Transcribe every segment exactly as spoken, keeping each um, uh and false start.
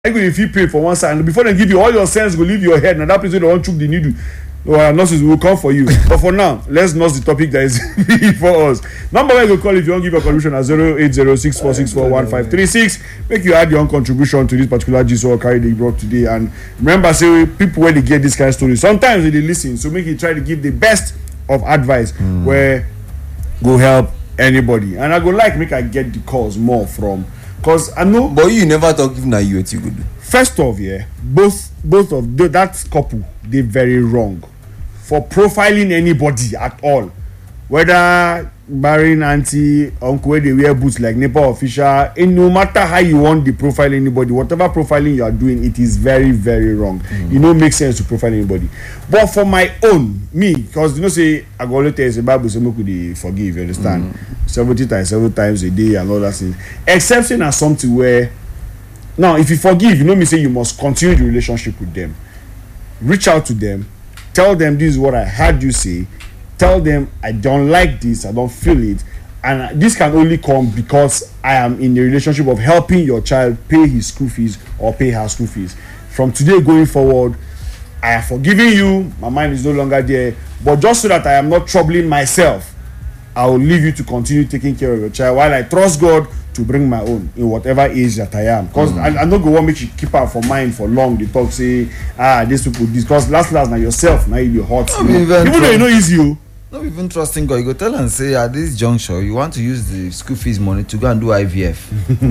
go if you pay for one side and before they give you all your sense go leave your head and that place wey don chook the needle. Our nurses will come for you. But for now, let's nurse the topic that is before us. Number one you go call if you want to give your contribution at zero eight zero six four six four one five three six. Make you add your own contribution to this particular gist or carry they brought today. And remember, say people when they get this kind of story, sometimes they listen. So make you try to give the best of advice mm. where go help anybody. And I go like make I get the calls more from because I know. But you never talk if na you what you go do. First off, yeah, both both of the, that couple they very wrong for profiling anybody at all, whether marrying auntie, uncle, they wear boots like NEPA official. And no matter how you want to profile anybody, whatever profiling you are doing, it is very very wrong. Mm. It no make sense to profile anybody. But for my own, me, because you know say I go only tell you the Bible say make we forgive. You understand? Mm. Seventy times, seven times a day, and all that thing. Exception as something where. Now, if you forgive, you know me say you must continue the relationship with them. Reach out to them. Tell them this is what I heard you say. Tell them I don't like this. I don't feel it. And this can only come because I am in the relationship of helping your child pay his school fees or pay her school fees. From today going forward, I have forgiven you. My mind is no longer there. But just so that I am not troubling myself, I will leave you to continue taking care of your child while I trust God to bring my own in whatever age that I am. Because mm. I, I don't go want make you keep her for mind for long. They talk say, ah, these people, this. Because last, last, now yourself, now you hot. You know? Even, even though you know easy, you. Not even trusting God. You go tell and say, at this juncture, you want to use the school fees money to go and do I V F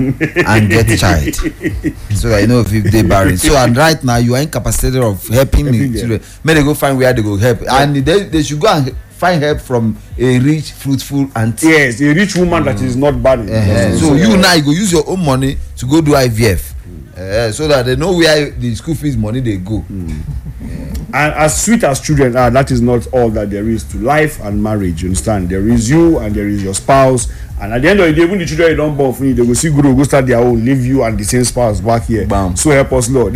and get child. So that you know if they barren. So and right now, you are incapacitated of helping the children. May they go find where they go help. Yeah. And they, they should go and find help from a rich, fruitful auntie. Yes, a rich woman mm. that is not bad. Uh-huh. So you now you go use your own money to go do I V F, mm. uh, so that they know where the school fees money they go. Mm. Yeah. And as sweet as children are, that is not all that there is to life and marriage. You understand? There is you and there is your spouse. And at the end of the day, when the children don't born for you, they will see Guru go start their own, leave you and the same spouse back here. Bam. So help us, Lord.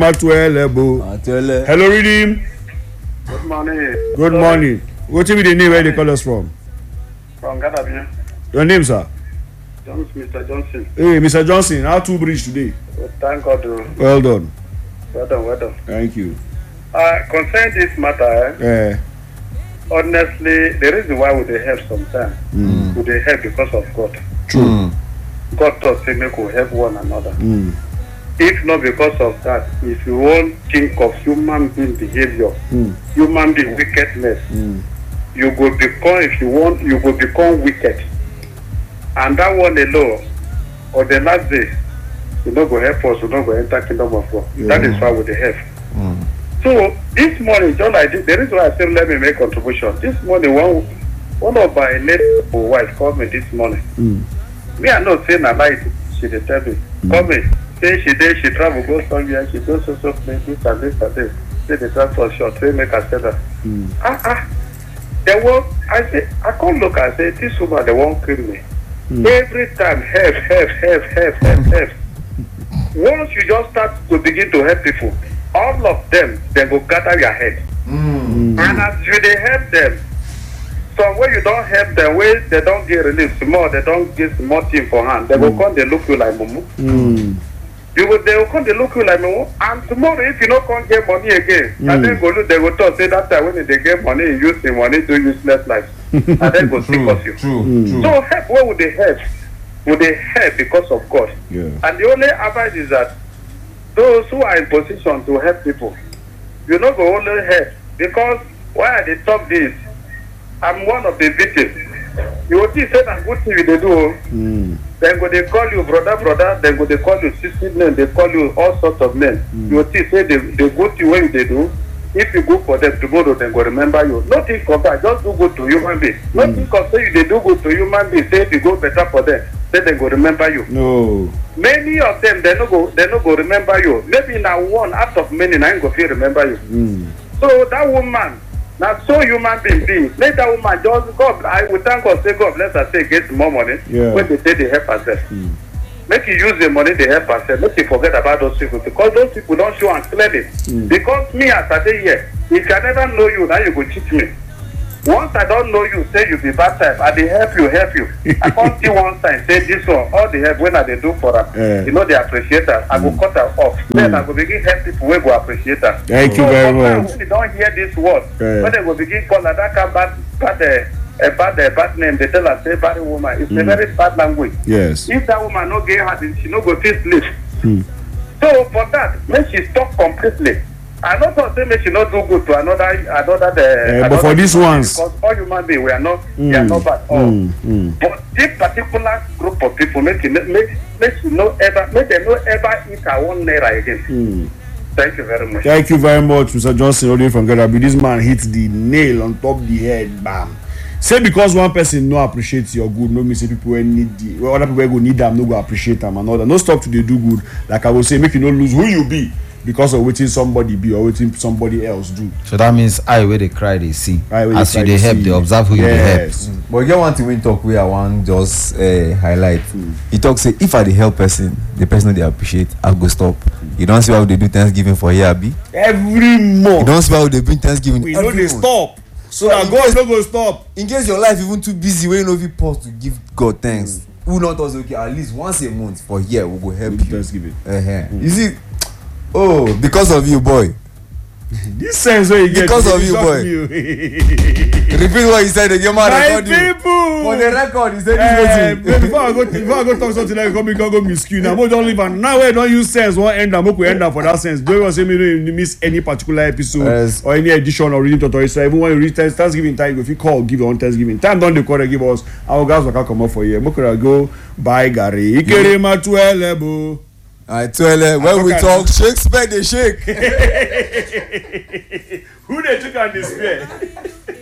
Hello, Redeem. Good morning. Good morning. What will be the name where they call us from? From Ghana. Your name, sir? Johnson, Mister Johnson. Hey, Mister Johnson, how to bridge today? Well, thank God. Well done. Well done, well done. Thank you. Uh, concerning this matter, eh, honestly, the reason why would they help sometimes, mm. would they help because of God. True. Mm. God taught them to help one another. Mm. If not because of that, if you won't think of human being behavior, mm. human being wickedness, mm. you go become, if you want, you go become wicked. And that one alone, or the last day, you not go help us, you not go enter kingdom of God. Yeah. That is why we help. Mm. So this morning, John, I did, the reason why I said let me make contribution. This morning, one one of my late wife called me this morning. Mm. Me, I not saying I like she did tell me. Mm. Call me. Say she did, she travel, go somewhere, she goes so so place, this and this and this. Say the transport short, say make her say that. Mm. Ah ah. They won't, I say, I can't look and say, this woman, they won't kill me. Mm. Every time, help, help, help, help, help, help. Once you just start to begin to help people, all of them, they will gather your head. Mm. And as you they help them, some way you don't help them, way they don't get relief, small, they don't get small thing for hand, they mm. will come, they look you like mumu. Mm. You will, they will come, they look you like mumu. And tomorrow, if you don't come get money again, mm. and then go look, they will talk, say that time when they get money, you use the money to useless life. And then go sick of you. True, mm. true. So help, where would they help? Would they help because of God? Yeah. And the only advice is that those who are in position to help people, you know, go only help. Because why I they talk this, I'm one of the victims. You will see say that good thing they do. Mm. Then go they call you brother, brother. Then go they call you sister name. They call you all sorts of names. Mm. You will see say the the good thing when they do. If you go for them tomorrow, then go remember you. Not think of that. Just do good to human being. Mm. Not think of say they do good to human being. Say if you go better for them, then they go remember you. No. Many of them they no go they no go remember you. Maybe now one out of many now go feel remember you. Mm. So that woman, now so human being be. Let that woman just God. I will thank God. Say God bless her. Say get more money. Yeah. When they say they help herself. Mm. Make you use the money they help herself. Make you forget about those people because those people don't show and clearly. Mm. Because me as I say here, if I never know you, now you go teach me. once I don't know you, say you be bad type, I dey help you, help you. I can't see one time, say this one, all the help when I dey do for am, Yeah. you know they appreciate am. I go Mm. cut am off. Mm. Then I go begin help people wey go appreciate am. Thank you So, very for now, much. when you don't hear this word, Yeah. when they go begin call her that kind bad, bad, uh, a bad, uh, bad name, they tell her say bad woman. It's a Mm. very bad language. Yes. If that woman no get heart, she no go fit sleep. Hmm. So for that, make she stop completely. I not talk say make she not do good to another another the. Eh, but another for these human ones- because all human beings we are not we are Mm, not bad at all. mm, mm. But this particular group of people make you make make you no ever make them no ever eat our one naira again. Hmm. Thank you very much. Thank you very much, Mister Johnson. All the way from Gadabi. This man hit the nail on top the head. Bam. Say because one person no appreciate your good, no mean say people wey need the well, other people wey go need them no go appreciate them and all that. No stop to dey do good. Like I will say, make you no lose who you be because of wetin somebody be or wetin somebody else do. So that means I where they cry they see. Eye wey dey As you cry, they dey help, see. they observe who you they help. Yes. But you get one thing when talk wey I wan just uh, highlight. He talk say if I dey help person, the person no dey appreciate, I go stop. You don see why we dey do Thanksgiving for here, abi? Every You month don see why we dey bring Thanksgiving we every no dey month? stop. So Yeah, that in God case- no go stop. In case your life even too busy wey you no fit pause to give God thanks. Who not us okay at least once a month for here we go help We do you. Thanksgiving. Uh-huh. You see, oh because of you boy. This sense wey you get Because dey of you, shock boy. me o. Repeat what you said again, man. My Record you. people. For the record, you said Eh, this before I go before I go talk something like come come go miscue now mo don leave am now wey I don use sense wan end am make we end am for that sense don't even say me no miss any particular episode Yes. or any edition or reading tutorial so even when you reach Thanksgiving time you go fit call give your own Thanksgiving time don dey call dey give us our guys waka comot for here make una go buy garri ikerema tuelebo. I tell you, when we Okay. talk Shakespeare, they shake. Who dey took am dey spare.